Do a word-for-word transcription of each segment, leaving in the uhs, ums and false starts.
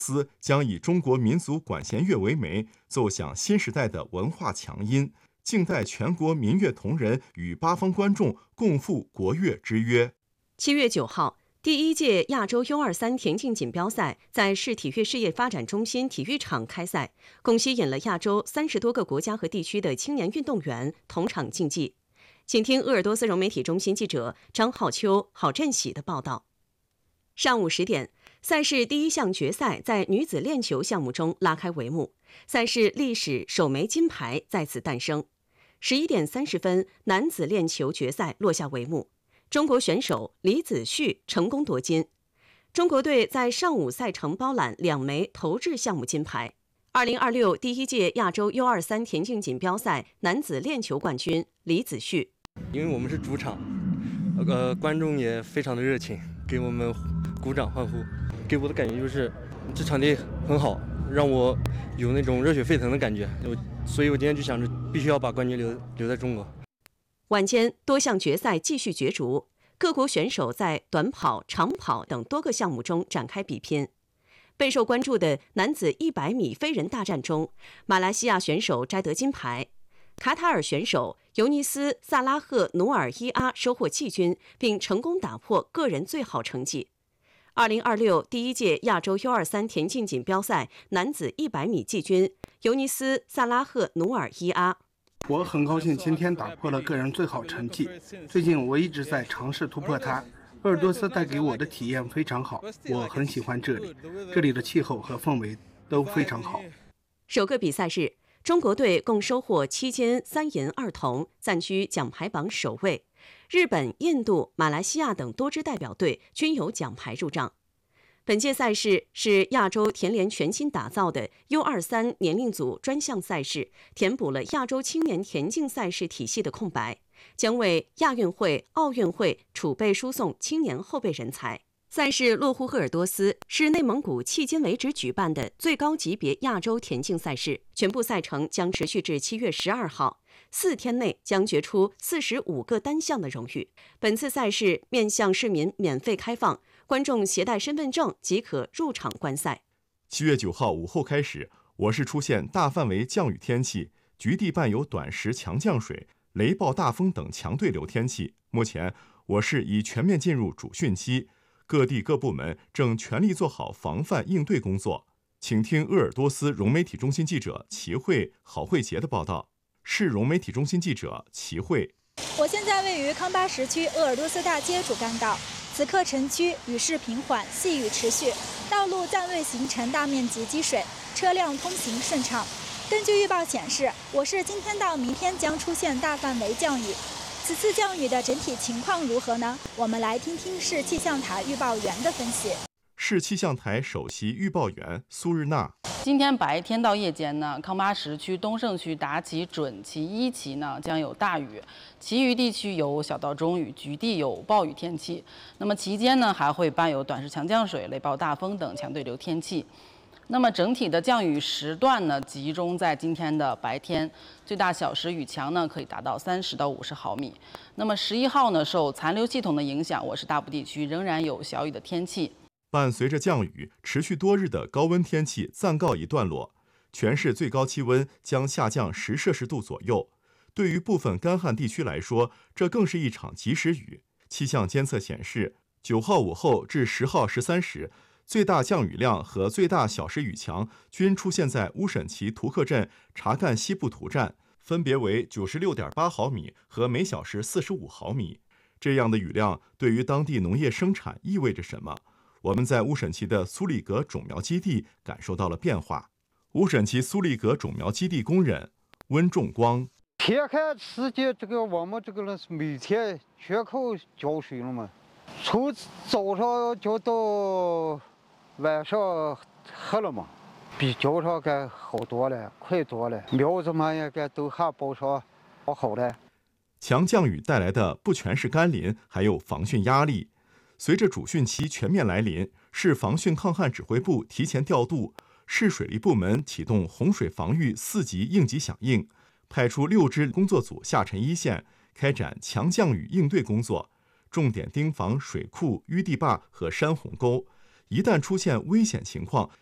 司将以中国民族管弦乐为媒，奏响新时代的文化强音，静待全国民乐同仁与八方观众共赴国乐之约。 七月九号，第一届亚洲 U 二三 田径锦标赛在市体育事业发展中心体育场开赛，共吸引了亚洲三十多个国家和地区的青年运动员同场竞技。请听鄂尔多斯融媒体中心记者张浩秋、郝振喜的报道。上午十点，赛事第一项决赛在女子链球项目中拉开帷幕，赛事历史首枚金牌在此诞生。十一点三十分，男子链球决赛落下帷幕，中国选手李子旭成功夺金。中国队在上午赛程包揽两枚投掷项目金牌。二零二六第一届亚洲 U 二三 田径锦标赛男子链球冠军李子旭。 因为我们是主场，呃，观众也非常的热情，给我们鼓掌欢呼，给我的感觉就是这场地很好，让我有那种热血沸腾的感觉。我，所以我今天就想着必须要把冠军留留在中国。 晚间多项决赛继续角逐，各国选手在短跑、长跑等多个项目中展开比拼。备受关注的男子一百米飞人大战中，马来西亚选手摘得金牌。卡塔尔选手尤尼斯·萨拉赫努尔伊阿收获季军，并成功打破个人最好成绩。二零二六第一届亚洲 U 二三 田径锦标赛男子一百米季军尤尼斯·萨拉赫努尔伊阿。 我很高兴今天打破了个人最好成绩，最近我一直在尝试突破它。鄂尔多斯带给我的体验非常好，我很喜欢这里，这里的气候和氛围都非常好。 首个比赛日，中国队共收获七金三银二铜，暂居奖牌榜首位。日本、印度、马来西亚等多支代表队均有奖牌入账。本届赛事是亚洲田联全新打造的 U 二三 年龄组专项赛事，填补了亚洲青年田径赛事体系的空白，将为亚运会、奥运会储备输送青年后备人才。赛事落户鄂尔多斯，是内蒙古迄今为止举办的最高级别亚洲田径赛事，全部赛程将持续至七月十二号，四天内将决出四十五个单项的荣誉。本次赛事面向市民免费开放，观众携带身份证即可入场观赛。 七月九号午后开始，我市出现大范围降雨天气，局地伴有短时强降水、雷暴大风等强对流天气。目前，我市已全面进入主汛期，各地各部门正全力做好防范应对工作。请听鄂尔多斯融媒体中心记者齐慧、郝慧杰的报道。市融媒体中心记者齐慧。 我现在位于康巴什区鄂尔多斯大街主干道，此刻城区雨势平缓，细雨持续，道路暂未形成大面积积水，车辆通行顺畅。根据预报显示，我市今天到明天将出现大范围降雨。此次降雨的整体情况如何呢？我们来听听市气象台预报员的分析。 市气象台首席预报员苏日娜。 今天白天到夜间呢，康巴什区、东胜区、达旗、准旗、一旗呢将有大雨，其余地区有小到中雨，局地有暴雨天气。那么期间呢，还会伴有短时强降水、雷暴大风等强对流天气。那么整体的降雨时段呢，集中在今天的白天，最大小时雨强呢可以达到三十到五十毫米。那么十一号呢，受残留系统的影响，我市大部地区仍然有小雨的天气。 伴随着降雨，持续多日的高温天气暂告一段落，全市最高气温将下降十摄氏度左右。对于部分干旱地区来说，这更是一场及时雨。气象监测显示，九号午后至十号十三时，最大降雨量和最大小时雨强均出现在乌沈旗图克镇查干西部图站，分别为九十六点八毫米和每小时四十五毫米。这样的雨量对于当地农业生产意味着什么？我们在乌沈旗的苏里格种苗基地感受到了变化。乌沈旗苏里格种苗基地工人温仲光： 天看时节，这个我们这个人是每天缺口浇水了嘛，从早上浇到晚上黑了嘛，比早上该好多了，快多了，苗子嘛也该都还包上好了。 强降雨带来的不全是甘霖，还有防汛压力。随着主汛期全面来临，市防汛抗旱指挥部提前调度，市水利部门启动洪水防御四级应急响应，派出六支工作组下沉一线，开展强降雨应对工作，重点盯防水库、淤地坝和山洪沟。一旦出现危险情况，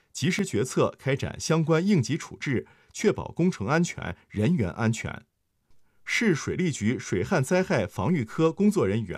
及时决策，开展相关应急处置，确保工程安全、人员安全。市水利局水旱灾害防御科工作人员